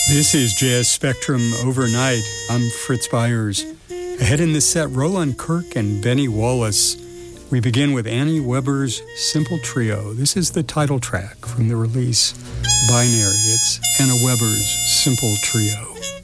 This is Jazz Spectrum Overnight. I'm Fritz Byers. Ahead in this set, Roland Kirk and Benny Wallace. We begin with Annie Weber's Simple Trio. This is the title track from the release Binary. It's Anna Weber's Simple Trio.